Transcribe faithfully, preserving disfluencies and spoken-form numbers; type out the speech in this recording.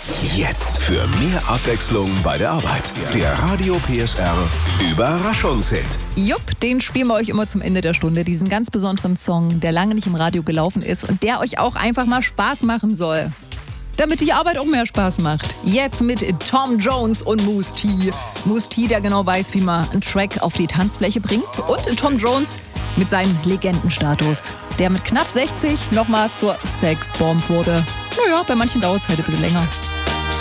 Jetzt für mehr Abwechslung bei der Arbeit. Der Radio P S R Überraschungshit. Jupp, den spielen wir euch immer zum Ende der Stunde. Diesen ganz besonderen Song, der lange nicht im Radio gelaufen ist und der euch auch einfach mal Spaß machen soll. Damit die Arbeit auch mehr Spaß macht. Jetzt mit Tom Jones und Mousse T. Mousse T, der genau weiß, wie man einen Track auf die Tanzfläche bringt. Und Tom Jones mit seinem Legendenstatus, der mit knapp sechzig nochmal zur Sexbomb wurde. Naja, bei manchen dauert es halt ein bisschen länger.